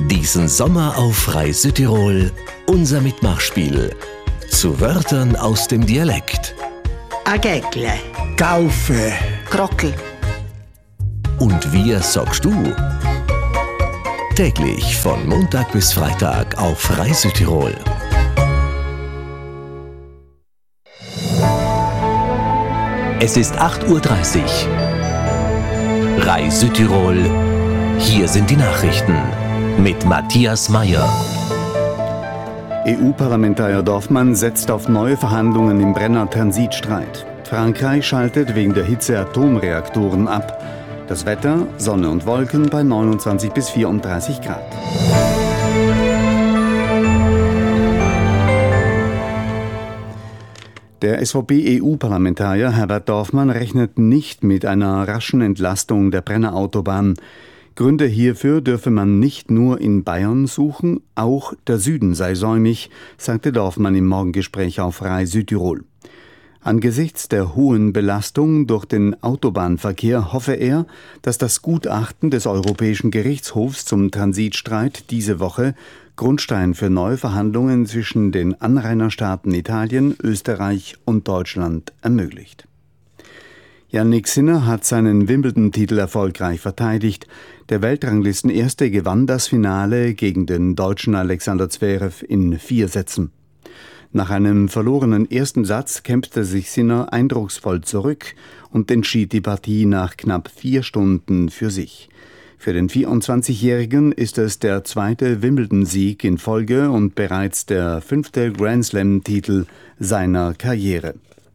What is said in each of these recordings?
Diesen Sommer auf Rai Südtirol unser Mitmachspiel zu Wörtern aus dem Dialekt. Agägle, Gaufe, Krockel. Und wir sagst du? Täglich von Montag bis Freitag auf Rai Südtirol. Es ist 8:30 Uhr. Rai Südtirol. Hier sind die Nachrichten mit Matthias Meyer. EU-Parlamentarier Dorfmann setzt auf neue Verhandlungen im Brenner Transitstreit. Frankreich schaltet wegen der Hitze Atomreaktoren ab. Das Wetter, Sonne und Wolken bei 29 bis 34 Grad. Der SVP-EU-Parlamentarier Herbert Dorfmann rechnet nicht mit einer raschen Entlastung der Brenner Autobahn. Gründe hierfür dürfe man nicht nur in Bayern suchen, auch der Süden sei säumig, sagte Dorfmann im Morgengespräch auf Rai Südtirol. Angesichts der hohen Belastung durch den Autobahnverkehr hoffe er, dass das Gutachten des Europäischen Gerichtshofs zum Transitstreit diese Woche Grundstein für neue Verhandlungen zwischen den Anrainerstaaten Italien, Österreich und Deutschland ermöglicht. Jannik Sinner hat seinen Wimbledon-Titel erfolgreich verteidigt. Der Weltranglistenerste gewann das Finale gegen den deutschen Alexander Zverev in 4 Sätzen. Nach einem verlorenen ersten Satz kämpfte sich Sinner eindrucksvoll zurück und entschied die Partie nach knapp 4 Stunden für sich. Für den 24-Jährigen ist es der 2. Wimbledon-Sieg in Folge und bereits der 5. Grand-Slam-Titel seiner Karriere.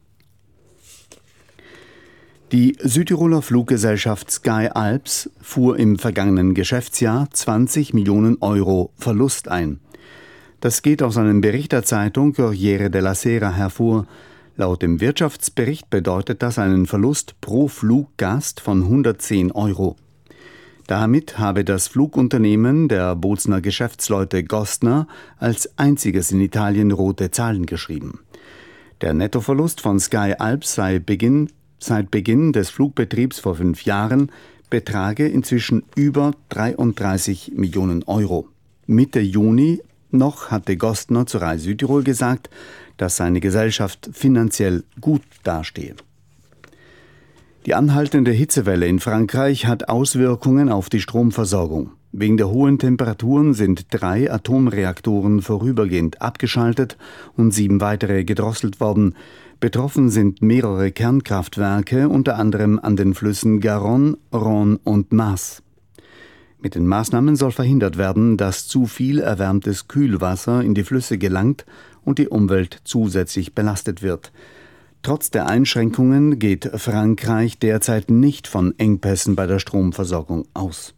Die Südtiroler Fluggesellschaft Sky Alps fuhr im vergangenen Geschäftsjahr 20 Millionen Euro Verlust ein. Das geht aus einem Bericht der Zeitung Corriere della Sera hervor. Laut dem Wirtschaftsbericht bedeutet das einen Verlust pro Fluggast von 110 Euro. Damit habe das Flugunternehmen der Bozner Geschäftsleute Gostner als einziges in Italien rote Zahlen geschrieben. Der Nettoverlust von Sky Alps seit Beginn des Flugbetriebs vor 5 Jahren betrage inzwischen über 33 Millionen Euro. Mitte Juni noch hatte Gostner zu Rai Südtirol gesagt, dass seine Gesellschaft finanziell gut dastehe. Die anhaltende Hitzewelle in Frankreich hat Auswirkungen auf die Stromversorgung. Wegen der hohen Temperaturen sind 3 Atomreaktoren vorübergehend abgeschaltet und 7 weitere gedrosselt worden. Betroffen sind mehrere Kernkraftwerke, unter anderem an den Flüssen Garonne, Rhône und Maas. Mit den Maßnahmen soll verhindert werden, dass zu viel erwärmtes Kühlwasser in die Flüsse gelangt und die Umwelt zusätzlich belastet wird. Trotz der Einschränkungen geht Frankreich derzeit nicht von Engpässen bei der Stromversorgung aus.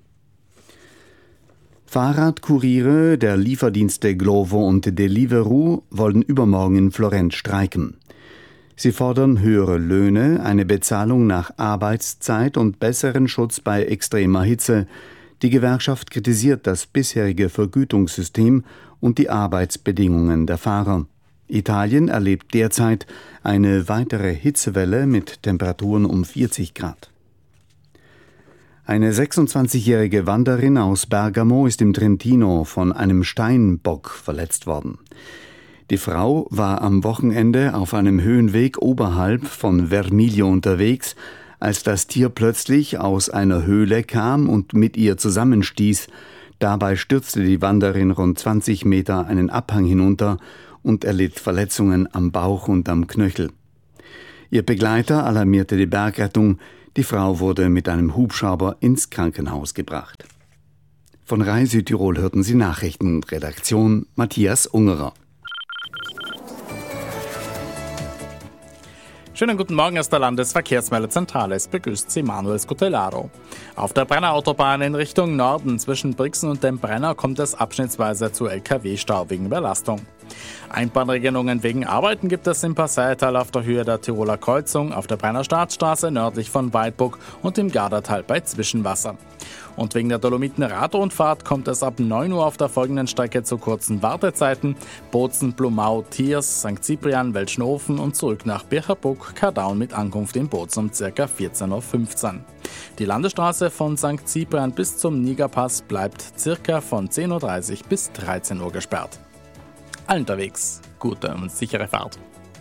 Fahrradkuriere der Lieferdienste Glovo und Deliveroo wollen übermorgen in Florenz streiken. Sie fordern höhere Löhne, eine Bezahlung nach Arbeitszeit und besseren Schutz bei extremer Hitze. Die Gewerkschaft kritisiert das bisherige Vergütungssystem und die Arbeitsbedingungen der Fahrer. Italien erlebt derzeit eine weitere Hitzewelle mit Temperaturen um 40 Grad. Eine 26-jährige Wanderin aus Bergamo ist im Trentino von einem Steinbock verletzt worden. Die Frau war am Wochenende auf einem Höhenweg oberhalb von Vermiglio unterwegs, als das Tier plötzlich aus einer Höhle kam und mit ihr zusammenstieß. Dabei stürzte die Wanderin rund 20 Meter einen Abhang hinunter und erlitt Verletzungen am Bauch und am Knöchel. Ihr Begleiter alarmierte die Bergrettung. Die Frau wurde mit einem Hubschrauber ins Krankenhaus gebracht. Von Rai Südtirol hörten Sie Nachrichten. Redaktion Matthias Ungerer. Schönen guten Morgen aus der Landesverkehrsmeldezentrale. Es begrüßt Sie Manuel Scutellaro. Auf der Brenner Autobahn in Richtung Norden zwischen Brixen und dem Brenner kommt es abschnittsweise zu LKW-Stau wegen Belastung. Einbahnregelungen wegen Arbeiten gibt es im Passaital auf der Höhe der Tiroler Kreuzung, auf der Brenner Staatsstraße nördlich von Weidburg und im Gardatal bei Zwischenwasser. Und wegen der Dolomiten-Radrundfahrt kommt es ab 9 Uhr auf der folgenden Strecke zu kurzen Wartezeiten: Bozen, Blumau, Tiers, St. Cyprian, Welschnofen und zurück nach Bircherbuck, Kardaun mit Ankunft in Bozen um ca. 14.15 Uhr. Die Landesstraße von St. Cyprian bis zum Nigerpass bleibt ca. von 10.30 Uhr bis 13 Uhr gesperrt. Allen unterwegs gute und sichere Fahrt.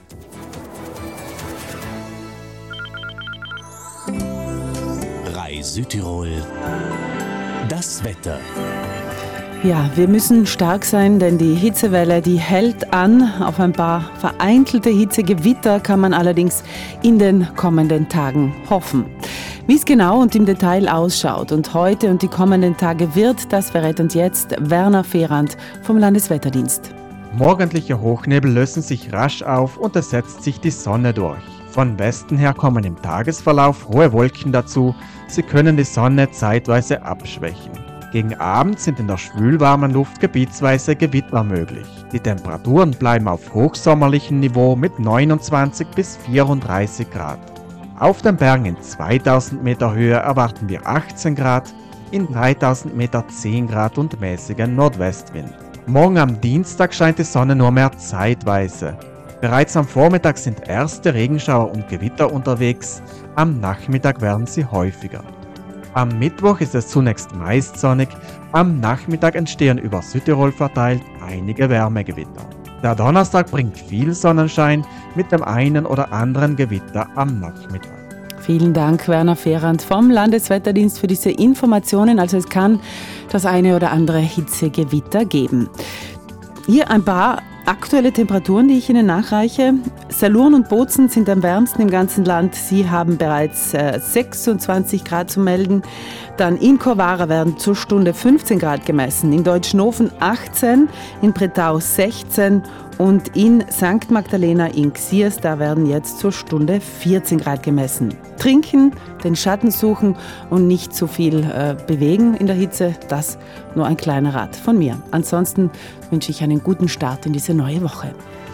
Südtirol. Das Wetter. Ja, wir müssen stark sein, denn die Hitzewelle, die hält an. Auf ein paar vereinzelte Hitzegewitter kann man allerdings in den kommenden Tagen hoffen. Wie es genau und im Detail ausschaut und heute und die kommenden Tage wird, das verrät uns jetzt Werner Ferrand vom Landeswetterdienst. Morgendliche Hochnebel lösen sich rasch auf und es setzt sich die Sonne durch. Von Westen her kommen im Tagesverlauf hohe Wolken dazu. Sie können die Sonne zeitweise abschwächen. Gegen Abend sind in der schwülwarmen Luft gebietsweise Gewitter möglich. Die Temperaturen bleiben auf hochsommerlichem Niveau mit 29 bis 34 Grad. Auf den Bergen in 2000 Meter Höhe erwarten wir 18 Grad, in 3000 Meter 10 Grad und mäßigen Nordwestwind. Morgen am Dienstag scheint die Sonne nur mehr zeitweise. Bereits am Vormittag sind erste Regenschauer und Gewitter unterwegs, am Nachmittag werden sie häufiger. Am Mittwoch ist es zunächst meist sonnig, am Nachmittag entstehen über Südtirol verteilt einige Wärmegewitter. Der Donnerstag bringt viel Sonnenschein mit dem einen oder anderen Gewitter am Nachmittag. Vielen Dank, Werner Ferrand vom Landeswetterdienst, für diese Informationen. Also es kann das eine oder andere Hitzegewitter geben. Hier ein paar aktuelle Temperaturen, die ich Ihnen nachreiche. Salurn und Bozen sind am wärmsten im ganzen Land. Sie haben bereits 26 Grad zu melden. Dann in Corvara werden zur Stunde 15 Grad gemessen, in Deutschnofen 18, in Bretau 16 und in St. Magdalena in Xiers, da werden jetzt zur Stunde 14 Grad gemessen. Trinken, den Schatten suchen und nicht zu viel bewegen in der Hitze, das nur ein kleiner Rat von mir. Ansonsten wünsche ich einen guten Start in diese neue Woche.